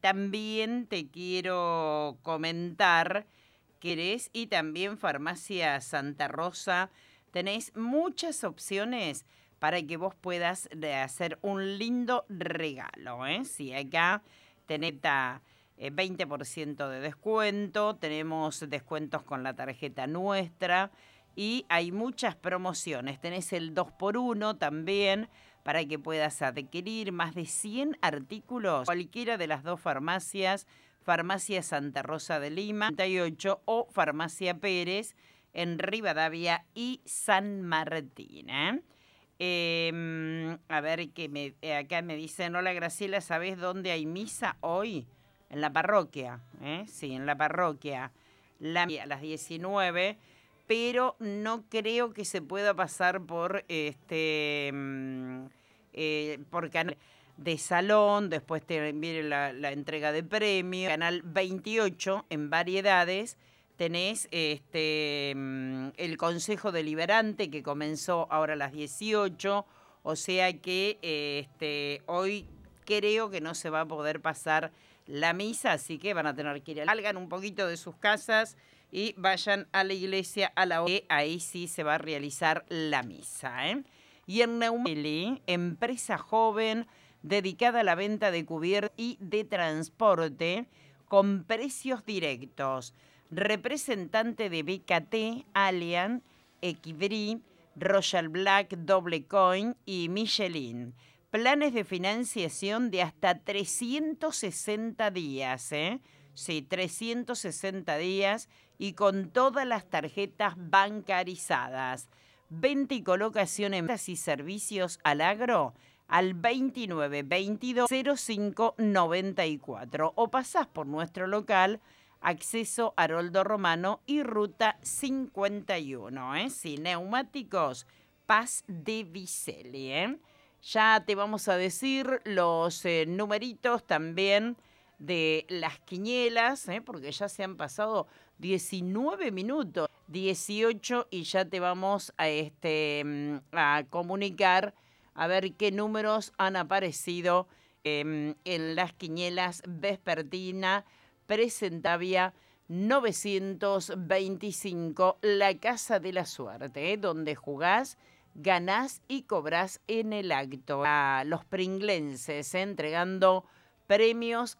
también te quiero comentar que eres y también Farmacia Santa Rosa. Tenéis muchas opciones para que vos puedas hacer un lindo regalo, ¿eh? Sí, acá tenés 20% de descuento, tenemos descuentos con la tarjeta nuestra y hay muchas promociones. Tenés el 2x1 también para que puedas adquirir más de 100 artículos, cualquiera de las dos farmacias, Farmacia Santa Rosa de Lima, 38 o Farmacia Pérez en Rivadavia y San Martín, ¿eh? A ver, acá me dicen, hola Graciela, ¿sabés dónde hay misa hoy? En la parroquia, ¿eh? Sí, en la parroquia, a las 19, pero no creo que se pueda pasar por por canal de salón, después te viene la entrega de premios, canal 28 en variedades. Tenés el Consejo Deliberante que comenzó ahora a las 18, o sea que hoy creo que no se va a poder pasar la misa, así que van a tener que ir, salgan un poquito de sus casas y vayan a la iglesia a la hora que ahí sí se va a realizar la misa, ¿eh? Y en Neumeli, empresa joven dedicada a la venta de cubiertos y de transporte con precios directos. Representante de BKT, Allianz, Equibri, Royal Black, Doble Coin y Michelin. Planes de financiación de hasta 360 días, ¿eh? Sí, 360 días y con todas las tarjetas bancarizadas. Venta y colocación en ventas y servicios al agro al 29 22 05 94 o pasás por nuestro local Acceso Haroldo Romano y Ruta 51, ¿eh? Sí, neumáticos Paz de Vicelli, ¿eh? Ya te vamos a decir los numeritos también de las quinielas, porque ya se han pasado 19 minutos, 18 y ya te vamos a comunicar a ver qué números han aparecido en las quinielas vespertina presentavia 925, la Casa de la Suerte, donde jugás, ganás y cobrás en el acto. A los pringlenses entregando premios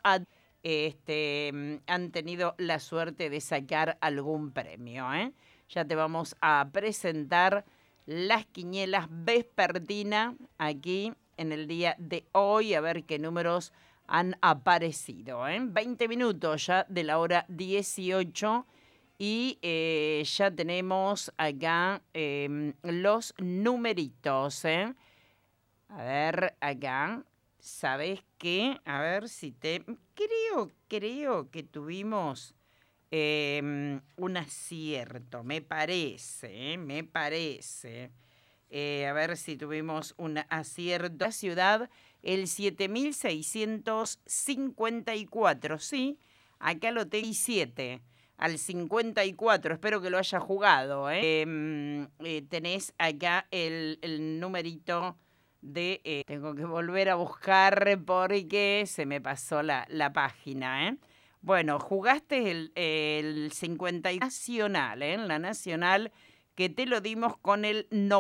han tenido la suerte de sacar algún premio, ¿eh? Ya te vamos a presentar las quinielas vespertina aquí en el día de hoy, a ver qué números han aparecido, ¿eh? 20 minutos ya de la hora 18 y ya tenemos acá los numeritos, ¿eh? A ver, acá, ¿sabes qué? A ver si te... Creo que tuvimos un acierto, me parece, me parece. A ver si tuvimos un acierto. La ciudad, el 7654, ¿sí? Acá lo tengo 7 al 54, espero que lo haya jugado, ¿eh? Tenés acá el numerito de... tengo que volver a buscar porque se me pasó la página, ¿eh? Bueno, jugaste el 50 nacional, ¿eh? La nacional que te lo dimos con el 90.